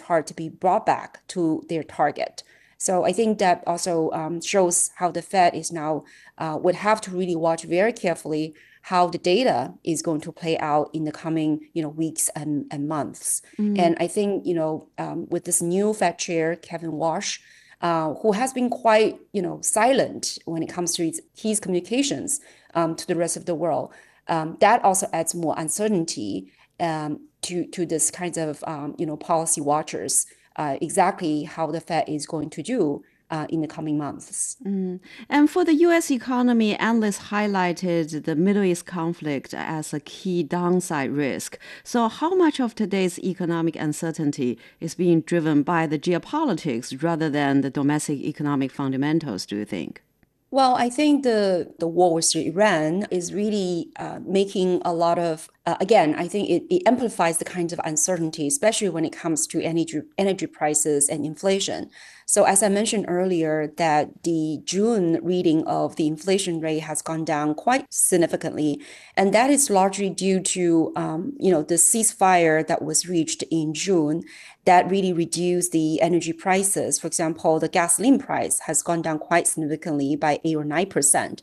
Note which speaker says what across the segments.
Speaker 1: hard to be brought back to their target. So I think that also shows how the Fed is now would have to really watch very carefully how the data is going to play out in the coming, weeks and months. And I think, with this new Fed chair, Kevin Walsh, who has been quite, silent when it comes to his communications to the rest of the world, that also adds more uncertainty to this kinds of, policy watchers, exactly how the Fed is going to do in the coming months.
Speaker 2: And for the U.S. economy, analysts highlighted the Middle East conflict as a key downside risk. So how much of today's economic uncertainty is being driven by the geopolitics rather than the domestic economic fundamentals, do you think?
Speaker 1: Well, I think the war with Iran is really making a lot of, again, I think it amplifies the kinds of uncertainty, especially when it comes to energy prices and inflation. So as I mentioned earlier, that the June reading of the inflation rate has gone down quite significantly. And that is largely due to, the ceasefire that was reached in June that really reduced the energy prices. For example, the gasoline price has gone down quite significantly by 8 or 9%.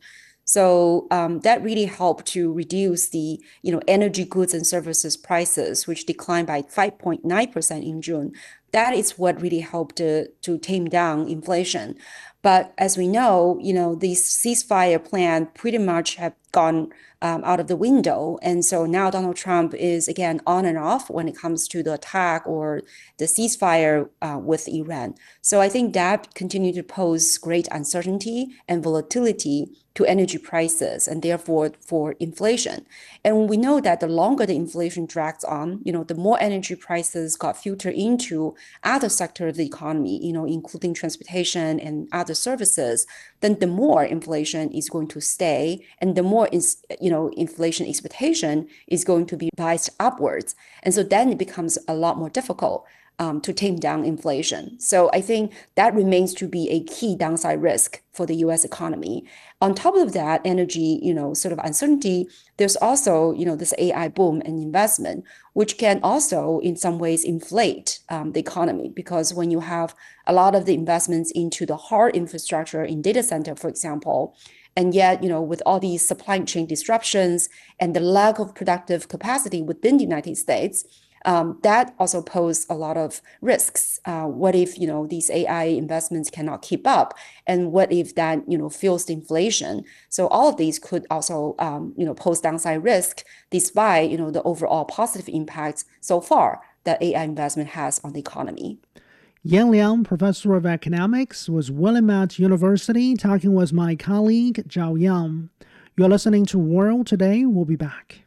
Speaker 1: So that really helped to reduce the energy goods and services prices, which declined by 5.9% in June. That is what really helped to tame down inflation. But as we know, these ceasefire plan pretty much have gone out of the window. And so now Donald Trump is again on and off when it comes to the attack or the ceasefire with Iran. So I think that continued to pose great uncertainty and volatility to energy prices and therefore for inflation. And we know that the longer the inflation drags on, the more energy prices got filtered into other sectors of the economy, including transportation and other services, then the more inflation is going to stay and the more inflation expectation is going to be biased upwards. And so then it becomes a lot more difficult to tame down inflation. So I think that remains to be a key downside risk for the US economy. On top of that energy, sort of uncertainty, there's also, this AI boom and investment, which can also in some ways inflate the economy, because when you have a lot of the investments into the hard infrastructure in data center, for example, and yet, with all these supply chain disruptions and the lack of productive capacity within the United States, that also pose a lot of risks. What if, these AI investments cannot keep up? And what if that, fuels the inflation? So all of these could also, pose downside risk despite, the overall positive impacts so far that AI investment has on the economy.
Speaker 3: Yan Liang, professor of economics, was Willamette University, talking with my colleague, Zhao Yang. You're listening to World Today. We'll be back.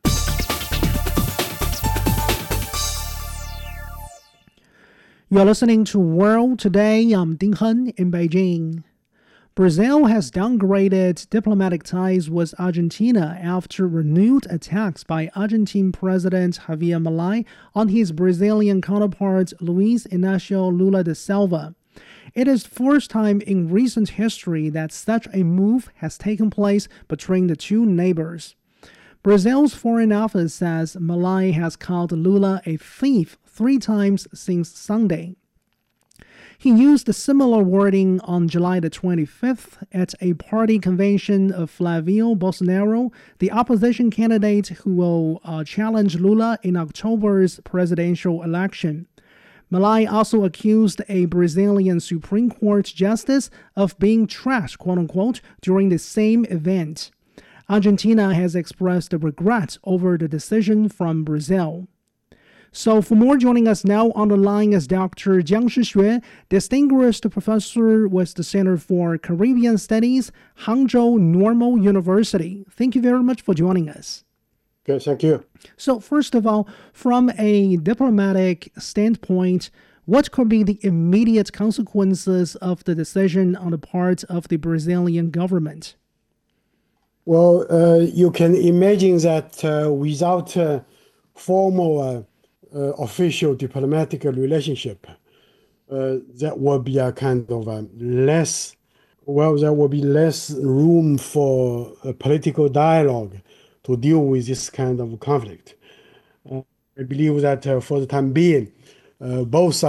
Speaker 3: You're listening to World Today. I'm Ding Hen in Beijing. Brazil has downgraded diplomatic ties with Argentina after renewed attacks by Argentine President Javier Milei on his Brazilian counterpart Luiz Inácio Lula da Silva. It is the first time in recent history that such a move has taken place between the two neighbors. Brazil's Foreign Office says Milei has called Lula a thief 3 times since Sunday. He used similar wording on July the 25th at a party convention of Flavio Bolsonaro, the opposition candidate who will challenge Lula in October's presidential election. Milei also accused a Brazilian Supreme Court justice of being trashed, quote-unquote, during the same event. Argentina has expressed regret over the decision from Brazil. So for more, joining us now on the line is Dr. Jiang Shixue, distinguished professor with the Center for Caribbean Studies, Hangzhou Normal University. Thank you very much for joining us.
Speaker 4: Okay, thank you.
Speaker 3: So first of all, from a diplomatic standpoint, what could be the immediate consequences of the decision on the part of the Brazilian government?
Speaker 4: Well, you can imagine that without formal official diplomatic relationship, there will be a kind of there will be less room for a political dialogue to deal with this kind of conflict. I believe that for the time being, both sides